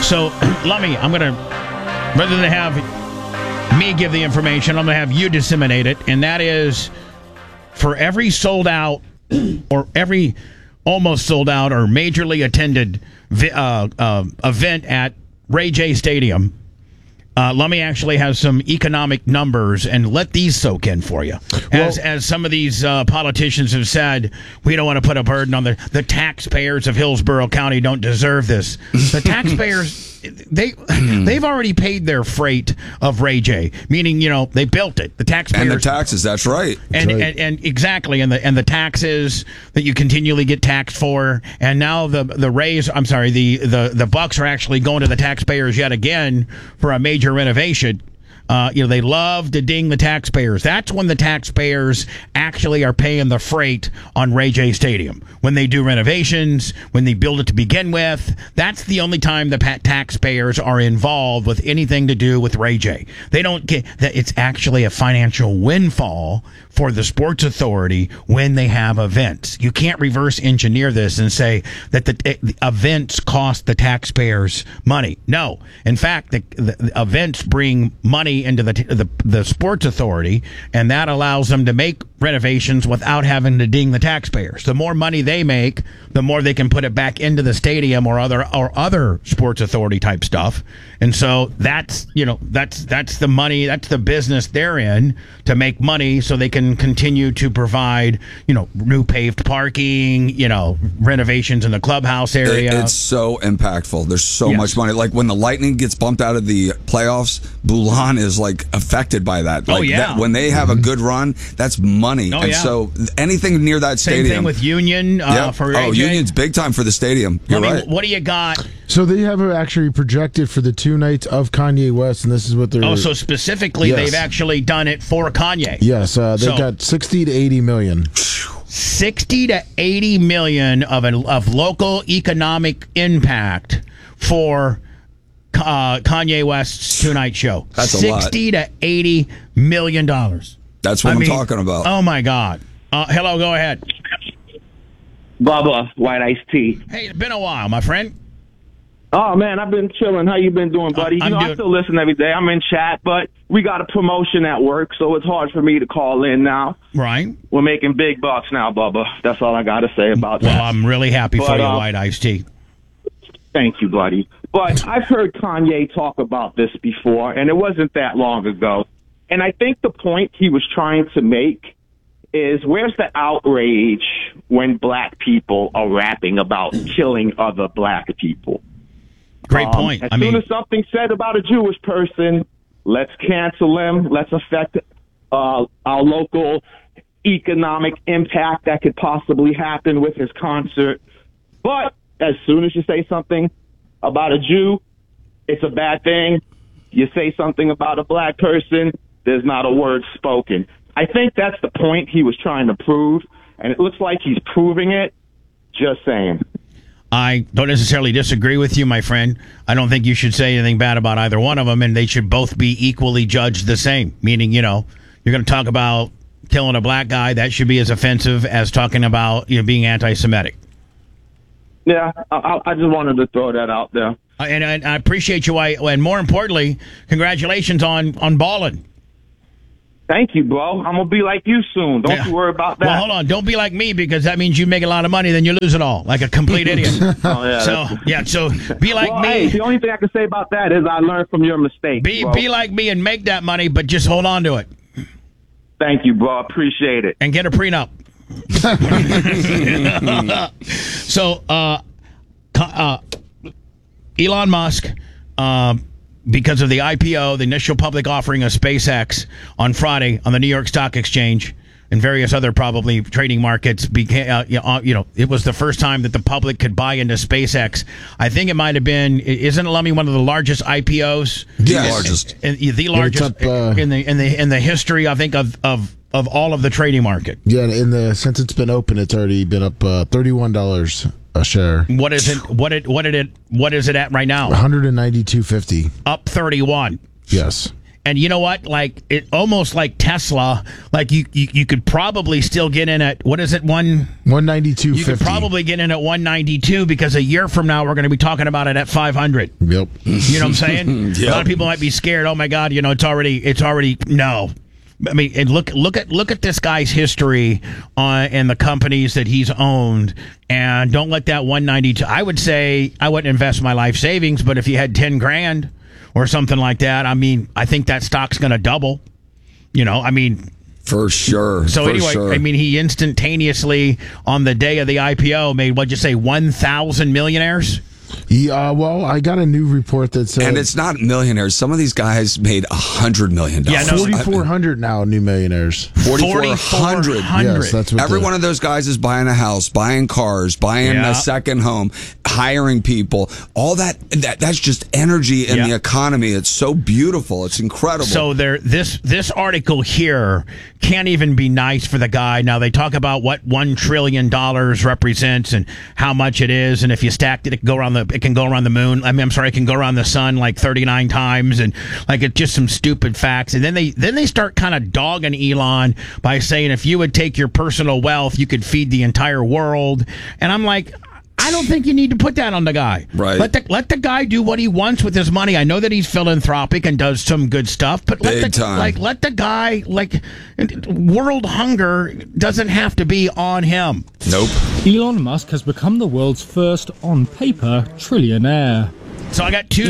So, Lummy, I'm going to, rather than have me give the information, I'm going to have you disseminate it. And that is, for every sold out or every almost sold out or majorly attended event at Ray J Stadium, Lummy actually has some economic numbers, and let these soak in for you. As some of these politicians have said, we don't want to put a burden on the taxpayers of Hillsborough County. Don't deserve this. The taxpayers, they've already paid their freight of Ray J, meaning they built it. The taxpayers and the taxes. That's right. And exactly, and the taxes that you continually get taxed for, and now the bucks are actually going to the taxpayers yet again for a major renovation. They love to ding the taxpayers. That's when the taxpayers actually are paying the freight on Ray J Stadium. When they do renovations, when they build it to begin with, that's the only time the taxpayers are involved with anything to do with Ray J. They don't get that. It's actually a financial windfall for the Sports Authority when they have events. You can't reverse engineer this and say that the events cost the taxpayers money. No. In fact, the events bring money into the Sports Authority, and that allows them to make renovations without having to ding the taxpayers. The more money they make, the more they can put it back into the stadium or other Sports Authority type stuff. And so that's the money, that's the business they're in, to make money so they can continue to provide new paved parking, renovations in the clubhouse area. It's so impactful. There's so much money. Like when the Lightning gets bumped out of the playoffs, Boulan is affected by that. When they have a good run, that's money. So anything near that stadium. Same thing with Union for AJ. Union's big time for the stadium. You're right. What do you got? So they have it actually projected for the 2 nights of Kanye West, and this is what they're... Oh, so specifically they've actually done it for Kanye. Yes, they've got 60 to 80 million. 60 to 80 million of local economic impact for Kanye West's 2-night show. That's a lot. 60 to 80 million dollars. That's what I'm talking about. Oh my God. Hello, go ahead. Bubba, White Iced Tea. Hey, it's been a while, my friend. Oh, man, I've been chilling. How you been doing, buddy? I still listen every day. I'm in chat, but we got a promotion at work, so it's hard for me to call in now. Right. We're making big bucks now, Bubba. That's all I got to say about that. Well, I'm really happy for you, White Iced Tea. Thank you, buddy. But I've heard Kanye talk about this before, and it wasn't that long ago. And I think the point he was trying to make is, where's the outrage when black people are rapping about killing other black people? Great point. As soon as something said about a Jewish person, let's cancel him. Let's affect our local economic impact that could possibly happen with his concert. But as soon as you say something about a Jew, it's a bad thing. You say something about a black person, there's not a word spoken. I think that's the point he was trying to prove, and it looks like he's proving it. Just saying. I don't necessarily disagree with you, my friend. I don't think you should say anything bad about either one of them, and they should both be equally judged the same. Meaning, you're going to talk about killing a black guy, that should be as offensive as talking about being anti-Semitic. Yeah, I just wanted to throw that out there. And I appreciate you, and more importantly, congratulations on balling. Thank you, bro. I'm going to be like you soon. Don't you worry about that. Well, hold on. Don't be like me, because that means you make a lot of money, then you lose it all, like a complete idiot. So be like me. Hey, the only thing I can say about that is I learned from your mistakes. Be like me and make that money, but just hold on to it. Thank you, bro. Appreciate it. And get a prenup. So, Elon Musk, because of the IPO, the initial public offering of SpaceX on Friday on the New York Stock Exchange and various other probably trading markets, it was the first time that the public could buy into SpaceX. I think it might have been, isn't it, Lummy, one of the largest IPOs? The largest. The largest in the history, I think, of all of the trading market. Yeah, since it's been open, it's already been up $31 a share. What is it at right now? $192.50. Up 31. Yes. And you know what? Like it almost like Tesla. Like you could probably still get in at what is it 192.50. You could probably get in at 192 because a year from now we're going to be talking about it at 500. Yep. You know what I'm saying? Yep. A lot of people might be scared. Oh my God! You know it's already no. I mean, and look at this guy's history and the companies that he's owned, and don't let that 192. I would say I wouldn't invest my life savings, but if you had 10 grand or something like that, I mean, I think that stock's going to double. You know, I mean. For sure. So anyway, I mean, he instantaneously on the day of the IPO made, what'd you say, 1,000 millionaires? Yeah, well, I got a new report that said... And it's not millionaires. Some of these guys made $100 million. Yeah, no, 4,400 now, new millionaires. 4,400. Yes, that's what every one of those guys is buying a house, buying cars, buying a second home, hiring people. All that's just energy in the economy. It's so beautiful. It's incredible. So this article here can't even be nice for the guy. Now, they talk about what $1 trillion represents and how much it is, and if you stacked it, it can go around the moon. I mean, I'm sorry, it can go around the sun like 39 times, and like it's just some stupid facts. And then they start kind of dogging Elon by saying if you would take your personal wealth, you could feed the entire world. And I'm like, I don't think you need to put that on the guy. Right. Let the guy do what he wants with his money. I know that he's philanthropic and does some good stuff, but let the guy, world hunger doesn't have to be on him. Nope. Elon Musk has become the world's first on-paper trillionaire. So I got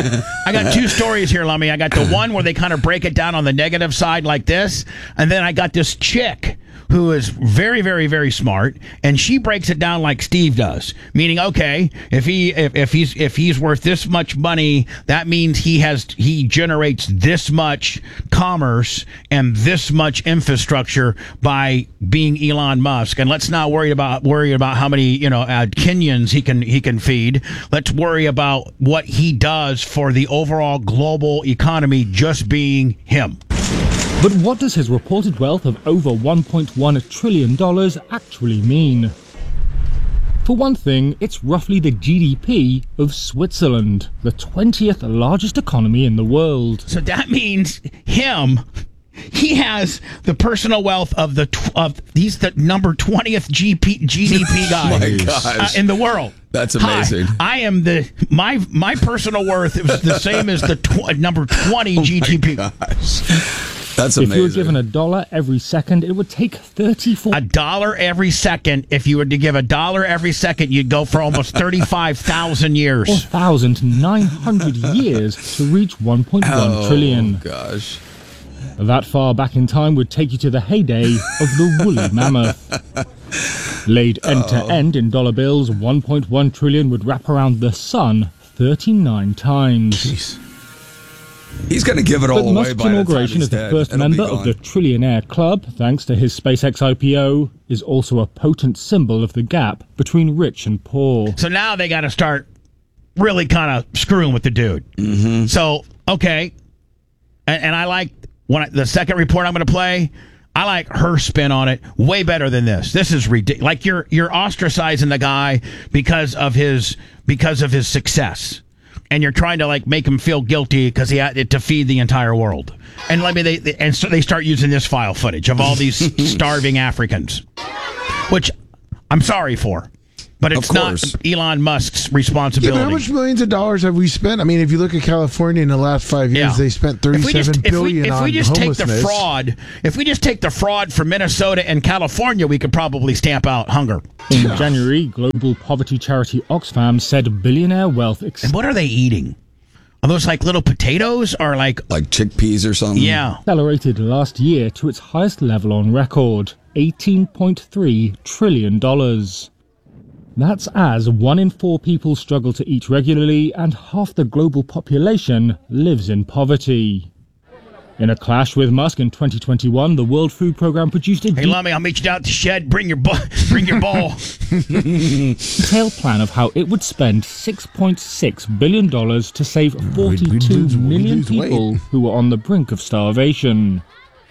two stories here, Lummy. I got the one where they kind of break it down on the negative side like this, and then I got this chick who is very, very, very smart, and she breaks it down like Steve does. Meaning, okay, if he's worth this much money, that means he generates this much commerce and this much infrastructure by being Elon Musk. And let's not worry about how many Kenyans he can feed. Let's worry about what he does for the overall global economy, just being him. But what does his reported wealth of over $1.1 trillion actually mean? For one thing, it's roughly the GDP of Switzerland, the 20th largest economy in the world. So that means he has the personal wealth he's the number 20th GDP guy Oh my gosh. In the world. That's amazing. I am my personal worth is the same as the number 20 GDP. Gosh. That's amazing. If you were given $1 every second, it would take 34... $1 every second. If you were to give $1 every second, you'd go for almost 35,000 years. 4,900 years to reach 1.1 trillion. Oh, gosh. That far back in time would take you to the heyday of the woolly mammoth. Laid end to end in dollar bills, 1.1 trillion would wrap around the sun 39 times. Jeez. He's going to give it all away Musk's by the time inauguration he's as the dead. first member of the Trillionaire Club, thanks to his SpaceX IPO, is also a potent symbol of the gap between rich and poor. So now they got to start really kind of screwing with the dude. Mm-hmm. So, okay. And I like the second report I'm going to play. I like her spin on it way better than this. This is ridiculous. Like you're ostracizing the guy because of his success. And you're trying to make him feel guilty because he had to feed the entire world. And so they start using this file footage of all these starving Africans, which I'm sorry for, but it's not Elon Musk's responsibility. Yeah, but how much millions of dollars have we spent? I mean, if you look at California in the last 5 years, they spent $37 billion on homelessness. If we just take the fraud from Minnesota and California, we could probably stamp out hunger. In January, global poverty charity Oxfam said billionaire wealth... And what are they eating? Are those little potatoes or like chickpeas or something? Yeah. Accelerated last year to its highest level on record, $18.3 trillion. That's as 1 in 4 people struggle to eat regularly and half the global population lives in poverty. In a clash with Musk in 2021, the World Food Programme produced a... Hey, Lummy, I'll meet you down at the shed. Bring your ball. Detailed plan of how it would spend $6.6 billion to save 42 million people who were on the brink of starvation.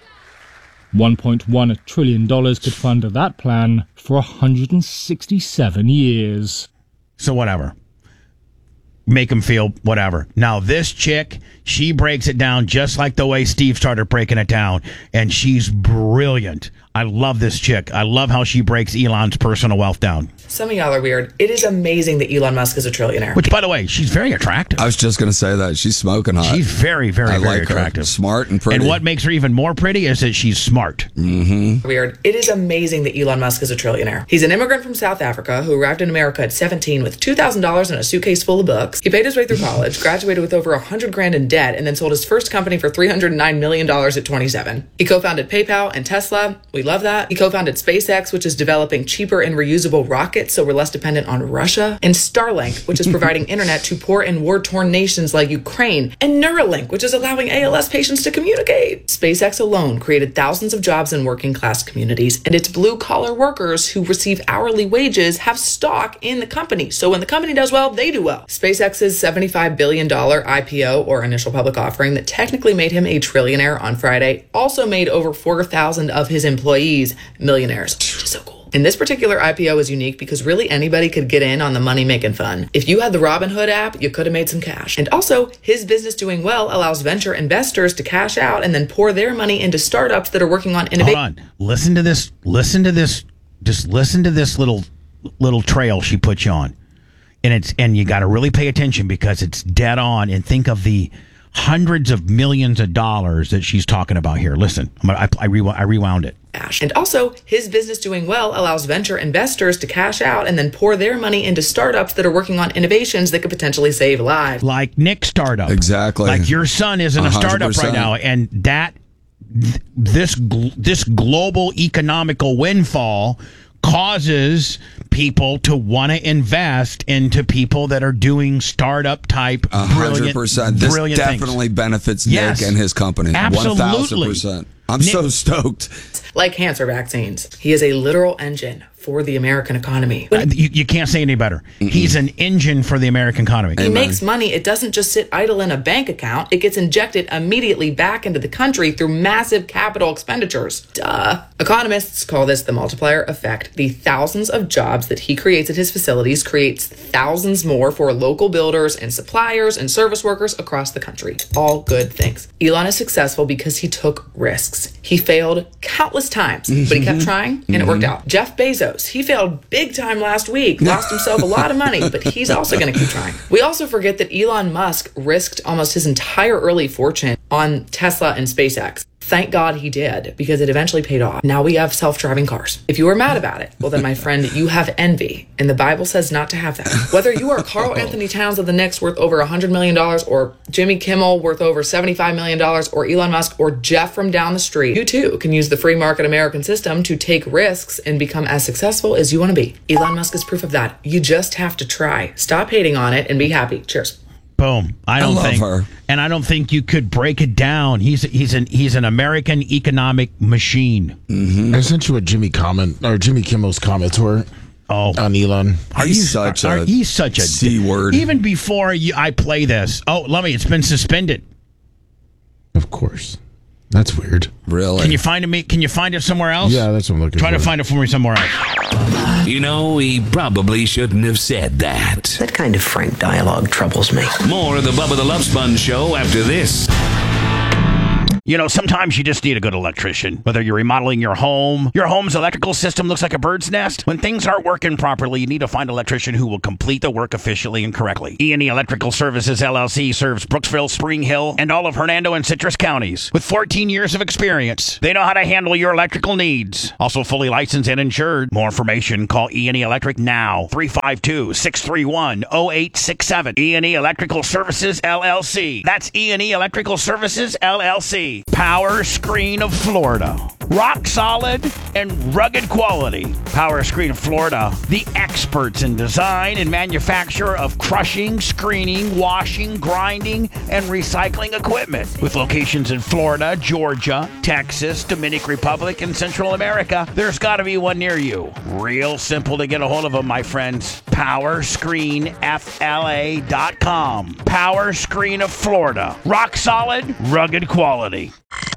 $1.1 trillion could fund that plan for 167 years. So whatever. make him feel whatever. Now, this chick, she breaks it down just like the way Steve started breaking it down, and she's brilliant. I love this chick. I love how she breaks Elon's personal wealth down. Some of y'all are weird. It is amazing that Elon Musk is a trillionaire. Which, by the way, she's very attractive. I was just going to say that. She's smoking hot. She's very, very, very attractive. Her. Smart and pretty. And what makes her even more pretty is that she's smart. Mm-hmm. Weird. It is amazing that Elon Musk is a trillionaire. He's an immigrant from South Africa who arrived in America at 17 with $2,000 in a suitcase full of books. He paid his way through college, graduated with over $100,000 in debt, and then sold his first company for $309 million at 27. He co-founded PayPal and Tesla. We love that. He co-founded SpaceX, which is developing cheaper and reusable rockets so we're less dependent on Russia, and Starlink, which is providing internet to poor and war-torn nations like Ukraine, and Neuralink, which is allowing ALS patients to communicate. SpaceX alone created thousands of jobs in working-class communities, and its blue-collar workers who receive hourly wages have stock in the company. So when the company does well, they do well. SpaceX's $75 billion IPO, or initial public offering, that technically made him a trillionaire on Friday, also made over 4,000 of his employees millionaires, which is so cool. And this particular IPO is unique because really anybody could get in on the money-making fun. If you had the Robinhood app, you could have made some cash. And also, his business doing well allows venture investors to cash out and then pour their money into startups that are working on innovation. Hold on. Listen to this. Just listen to this little trail she puts you on. And you got to really pay attention because it's dead on. And think of the hundreds of millions of dollars that she's talking about here. Listen, I rewound it. And also, his business doing well allows venture investors to cash out and then pour their money into startups that are working on innovations that could potentially save lives. Like Nick's startup. Exactly. Like your son is in a startup 100%. right now, and this global economical windfall causes people to want to invest into people that are doing startup type 100%. This definitely benefits Nick and his company. Absolutely. 1,000%. I'm so stoked. Like cancer vaccines, he is a literal engine for the American economy. You can't say any better. Mm-mm. He's an engine for the American economy. He makes money. It doesn't just sit idle in a bank account. It gets injected immediately back into the country through massive capital expenditures. Duh. Economists call this the multiplier effect. The thousands of jobs that he creates at his facilities creates thousands more for local builders and suppliers and service workers across the country. All good things. Elon is successful because he took risks. He failed countless times, but he kept trying and it worked out. Jeff Bezos, he failed big time last week, lost himself a lot of money, but he's also going to keep trying. We also forget that Elon Musk risked almost his entire early fortune on Tesla and SpaceX. Thank God he did, because it eventually paid off. Now we have self-driving cars. If you were mad about it, well then, my friend, you have envy, and the Bible says not to have that. Whether you are Carl Anthony Towns of the Knicks worth over $100 million, or Jimmy Kimmel worth over $75 million, or Elon Musk, or Jeff from down the street, you too can use the free market American system to take risks and become as successful as you want to be. Elon Musk is proof of that. You just have to try. Stop hating on it and be happy. Cheers. Boom. I love her. And I don't think you could break it down. He's an American economic machine. Mm-hmm. I sent you what Jimmy Kimmel's comments were. Oh, on Elon. He's such a C word. Even before I play this. Oh, it's been suspended. Of course. That's weird. Really? Can you find it somewhere else? Yeah, that's what I'm looking for. Try to find it for me somewhere else. You know, he probably shouldn't have said that. That kind of frank dialogue troubles me. More of the Bubba the Love Sponge Show after this. You know, sometimes you just need a good electrician. Whether you're remodeling your home's electrical system looks like a bird's nest. When things aren't working properly, you need to find an electrician who will complete the work efficiently and correctly. E&E Electrical Services, LLC serves Brooksville, Spring Hill, and all of Hernando and Citrus counties. With 14 years of experience, they know how to handle your electrical needs. Also fully licensed and insured. More information, call E&E Electric now. 352-631-0867. E&E Electrical Services, LLC. That's E&E Electrical Services, LLC. Power Screen of Florida. Rock solid and rugged quality. Power Screen of Florida, the experts in design and manufacture of crushing, screening, washing, grinding, and recycling equipment. With locations in Florida, Georgia, Texas, Dominican Republic, and Central America, there's got to be one near you. Real simple to get a hold of them, my friends. PowerscreenFLA.com. Power Screen of Florida. Rock solid, rugged quality.